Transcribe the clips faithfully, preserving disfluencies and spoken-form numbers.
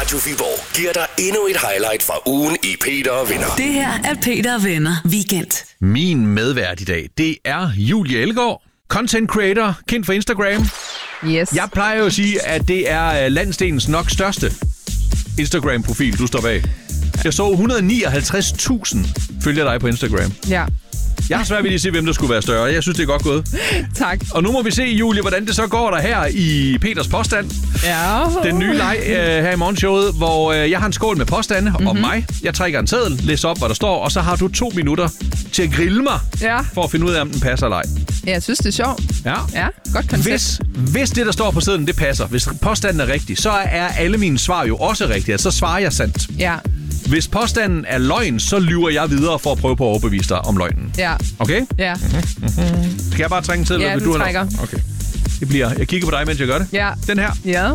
Radio Viborg giver dig endnu et highlight fra ugen i Peter og Venner. Det her er Peter og Venner Weekend. Min medvært i dag, det er Julie Ellegaard, content creator, kendt for Instagram. Yes. Jeg plejer jo at sige, at det er landsdelens nok største Instagram-profil, du står bag. Jeg så et hundrede og nioghalvtreds tusind følger dig på Instagram. Ja. Jeg har svært ved at se, hvem der skulle være større. Jeg synes, det er godt gået. Tak. Og nu må vi se, Julie, hvordan det så går der her i Peters påstand. Ja. Den nye leg øh, her i morgenshowet, hvor øh, jeg har en skål med påstande mm-hmm. om mig. Jeg trækker en seddel, læser op, hvad der står, og så har du to minutter til at grille mig, Ja. for at finde ud af, om den passer eller ej. Jeg synes, det er sjovt. Ja. Ja, godt koncept. Hvis, hvis det, der står på sedlen, det passer, hvis påstanden er rigtig, så er alle mine svar jo også rigtige. Altså, så svarer jeg sandt. Ja. Hvis påstanden er løgn, så lyver jeg videre for at prøve på at overbevise dig om løgnen. Ja. Okay? Ja. Skal jeg bare trække en seddel? Ja, Vil du have trækker. lov? Okay. Det bliver... Jeg kigger på dig, mens jeg gør det. Ja. Den her. Ja.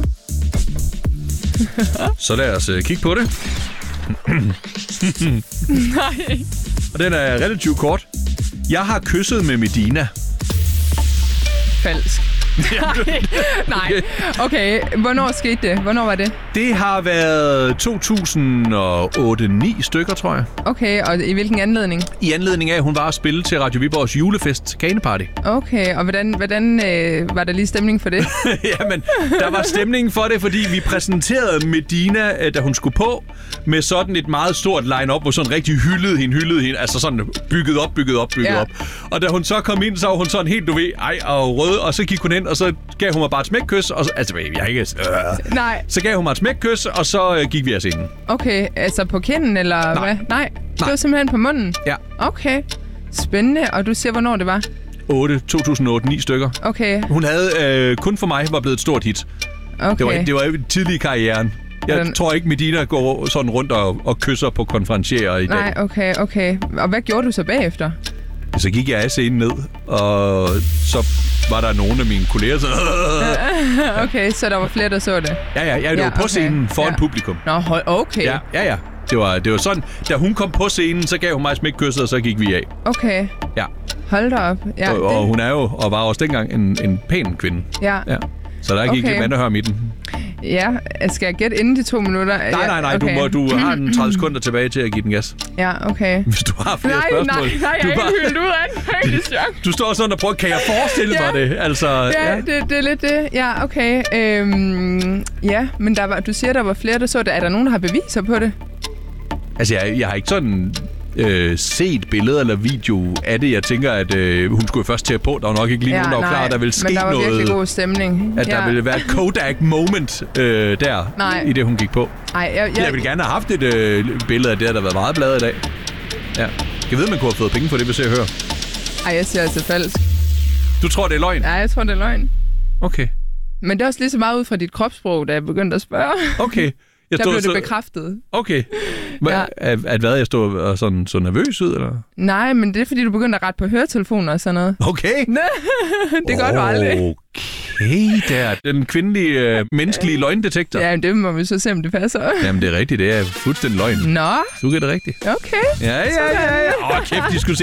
Så lad os uh, kigge på det. Nej. Og den er relativt kort. Jeg har kysset med Medina. Falsk. Nej. Nej. Okay, hvornår skete det? Hvornår var det? Det har været to tusind og otte ni stykker, tror jeg. Okay, og i hvilken anledning? I anledning af, at hun var at spille til Radio Viborgs julefest Kaneparty. Okay, og hvordan, hvordan øh, var der lige stemning for det? Jamen, der var stemning for det, fordi vi præsenterede Medina, da hun skulle på, med sådan et meget stort line-up, hvor sådan rigtig hyldede hende, hyldede hende, altså sådan bygget op, bygget op, bygget Ja. op. Og da hun så kom ind, så var hun sådan helt, du ved, ej og rød, og så gik hun ind, og så gav hun mig bare et smækkys, og så, altså, jeg er ikke... Øh. Nej. Så gav hun mig et smækkys, og så øh, gik vi af scenen. Okay, altså på kinden, eller Nej. hvad? Nej, det Nej. var simpelthen på munden? Ja. Okay, spændende. Og du siger, hvornår det var? otte, to tusind og otte, ni stykker. Okay, Hun havde øh, kun for mig var blevet et stort hit. okay. Det var, det var tidlig i karrieren. Jeg Hvordan- tror ikke, Medina går sådan rundt og, og kysser på konferencierer i dag. Nej, okay, okay. Og hvad gjorde du så bagefter? Så gik jeg af scenen ned, og så var der nogle af mine kolleger, så... Okay, så der var flere, der så det? Ja, ja, jeg var Ja, på okay. scenen foran Ja. publikum. Nå, hold, okay. Ja, ja, ja. Det var, det var sådan, da hun kom på scenen, så gav hun mig et smækkysset, og så gik vi af. Okay, Ja. hold da op. Ja, og, og det, hun er jo, og var også dengang, en, en pæn kvinde. ja. Ja. Så der gik Okay. lidt mandehør i den. ja, skal jeg gætte inden de to minutter? Nej, nej, nej, okay. du, må, du har en tredive sekunder tilbage til at give den gas. Ja, okay. Hvis du har flere Nej, spørgsmål. nej, nej, jeg du er bare- helt hyldt ud af den. Jeg er helt i chok. Du står sådan og prøver, kan jeg forestille Ja. mig det? Altså, Ja, det, det er lidt det. Ja, okay. Øhm, ja, men der var, du siger, der var flere, der så det. Er der nogen, der har beviser på det? Altså, jeg, jeg har ikke sådan øh, set billeder eller video af det. Jeg tænker, at øh, hun skulle først til at på. Der var nok ikke lige Ja, nogen, der var nej, klar, at der ville ske men der var noget. virkelig god stemning. At ja. der ville være et Kodak-moment øh, der, Nej. i det, hun gik på. Ej, jeg, Jeg jeg, ville gerne have haft et øh, billede af det, der har været meget bladet i dag. Ja. Jeg ved, man kunne have fået penge for det, hvis jeg hører. ej, jeg siger altså falsk. Du tror, det er løgn? Ja, jeg tror, det er løgn. Okay. Men det er også lige så meget ud fra dit kropssprog, da jeg begyndte at spørge. Okay. Jeg Der stod blev så... det bekræftet. Okay. Hva, Ja. at, at hvad, jeg stod og sådan, så nervøs ud, eller? Nej, men det er, fordi du begyndte at rette på høretelefoner og sådan noget. Okay. Det gør du aldrig. Okay, der. Den kvindelige, øh, menneskelige løgndetektor. Ja, men det må vi så se, om det passer. Jamen, det er rigtigt. Det er fuldstændig løgn. Nå, Du gør det rigtigt. okay. Ja, ja, ja, ja. Åh, kæft, de skulle